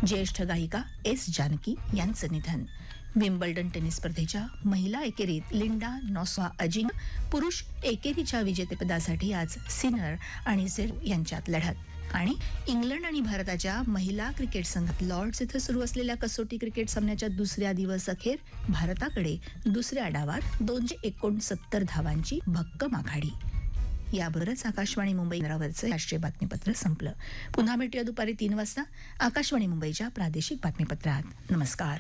ज्येष्ठ गायिका एस जानकी यांचं निधन. विम्बल्डन टेनिस स्पर्धेच्या महिला एकेरीत लिंडा नॉस्वा अजिंक्य, पुरुष एकेरीच्या विजेतेपदासाठी आज सिनर आणि झेरेव यांच्यात लढत. आणि इंग्लंड आणि भारताच्या महिला क्रिकेट संघात लॉर्ड्स इथं सुरू असलेल्या कसोटी क्रिकेट सामन्याच्या दुसऱ्या दिवस अखेर भारताकडे दुसऱ्या डावात 269 धावांची भक्कम आघाडी. याबरोबरच आकाशवाणी मुंबई केंद्रावरचं राष्ट्रीय बातमीपत्र संपलं. पुन्हा भेटूया दुपारी 3 वाजता आकाशवाणी मुंबईच्या प्रादेशिक बातमीपत्रात. नमस्कार.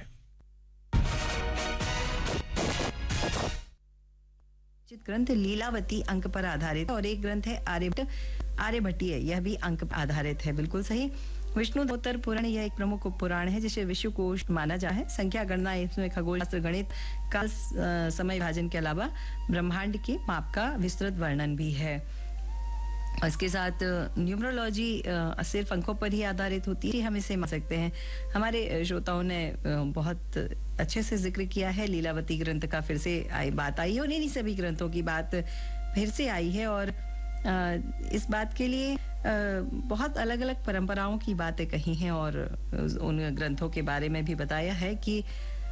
ग्रंथ लीलावती अंक पर आधारित और एक ग्रंथ है आर्यभट्टीय, यह भी अंक आधारित है. बिल्कुल सही. विष्णु धोतर पुराण यह एक प्रमुख उपपुराण है जिसे विश्वकोश माना जाता है. संख्या गणना इसमें खगोल शास्त्र, गणित, काल, समय विभाजन के अलावा ब्रह्मांड के माप का विस्तृत वर्णन भी है. इसके साथ न्यूमरोलॉजी सिर्फ अंकों पर ही आधारित होती है, हम इसे मान सकते हैं. हमारे श्रोताओं ने बहुत अच्छे से जिक्र किया है. लीलावती ग्रंथ का फिर से बात आई है और इन्हीं सभी ग्रंथों की बात फिर से आई है और इस बात के लिए बहुत अलग अलग परंपराओं की बातें कही हैं और उन ग्रंथों के बारे में भी बताया है कि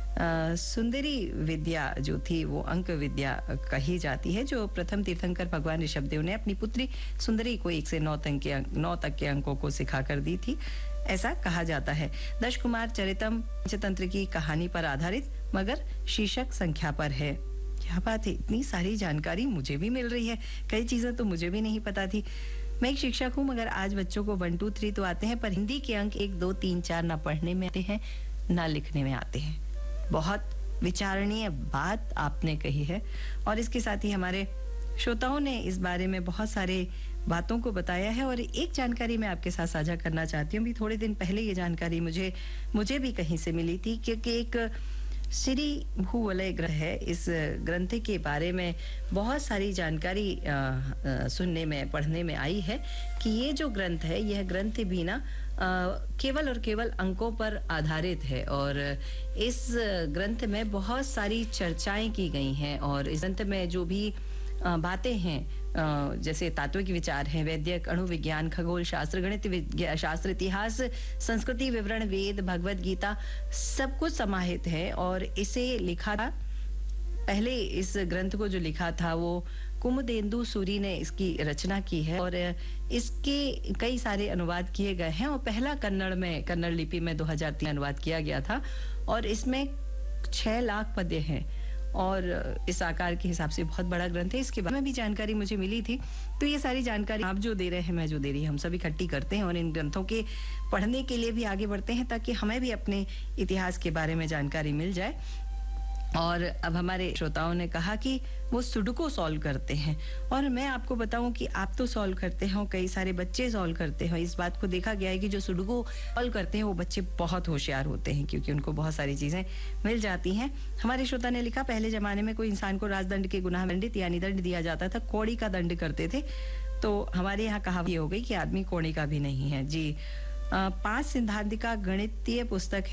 सुंदरी विद्या जो थी वो अंक विद्या कही जाती है, जो प्रथम तीर्थंकर भगवान ऋषभदेव ने अपनी पुत्री सुंदरी को 1 से 9 तक के अंकों को सिखा कर दी थी, ऐसा कहा जाता है. दश कुमार चरितम पंचतंत्र की कहानी पर आधारित मगर शीर्षक संख्या पर है. क्या बात है, इतनी सारी जानकारी मुझे भी मिल रही है. कई चीजें तो मुझे भी नहीं पता थी. मैं एक शिक्षक हूँ मगर आज बच्चों को 1 2 3 तो आते हैं, पर हिंदी के अंक 1 2 3 4 ना पढ़ने में आते हैं ना लिखने में आते हैं. बहुत विचारणीय बात आपने कही है और इसके साथ ही हमारे श्रोताओं ने इस बारे में बहुत सारे बातों को बताया है. और एक जानकारी मैं आपके साथ साझा करना चाहती हूँ. भी थोड़े दिन पहले ये जानकारी मुझे भी कहीं से मिली थी, क्योंकि एक श्री भूवलय ग्रंथ है. इस ग्रंथ के बारे में बहुत सारी जानकारी सुनने में पढ़ने में आई है कि ये जो ग्रंथ है, यह ग्रंथ भी ना केवल और केवल अंकों पर आधारित है और इस ग्रंथ में बहुत सारी चर्चाएं की गई हैं और इस ग्रंथ में जो भी बातें हैं, जैसे तात्विक विचार हैं, वैदिक, अणु विज्ञान, खगोल शास्त्र, गणित शास्त्र, इतिहास, संस्कृति विवरण, वेद, भगवत गीता, सब कुछ समाहित है. और इसे लिखा था, पहले इस ग्रंथ को जो लिखा था वो कुमुदेंदु सूरी ने इसकी रचना की है और इसके कई सारे अनुवाद किए गए हैं. और पहला कन्नड़ लिपि में 2003 अनुवाद किया गया था और इसमें 6 लाख पद्य हैं और इस आकार के हिसाब से बहुत बड़ा ग्रंथ है. इसके बारे में भी जानकारी मुझे मिली थी. तो ये सारी जानकारी आप जो दे रहे हैं, मैं जो दे रही हूँ, हम सब इकट्ठी करते हैं और इन ग्रंथों के पढ़ने के लिए भी आगे बढ़ते हैं ताकि हमें भी अपने इतिहास के बारे में जानकारी मिल जाए. और अब हमारे श्रोताओं ने कहा कि वो सुडोकू सॉल्व करते हैं और मैं आपको बताऊं कि आप तो सॉल्व करते हो, कई सारे बच्चे सॉल्व करते हो. इस बात को देखा गया है कि जो सुडोकू सॉल्व करते हैं वो बच्चे बहुत होशियार होते हैं क्योंकि उनको बहुत सारी चीजें मिल जाती हैं. हमारे श्रोता ने लिखा, पहले जमाने में कोई इंसान को राजदंड के गुनाह दंडित यानी दंड दिया जाता था, कौड़ी का दंड करते थे. तो हमारे यहाँ कहावत ये हो गई कि आदमी कौड़ी का भी नहीं है. जी 5 सिद्धांतिका गणितीय पुस्तक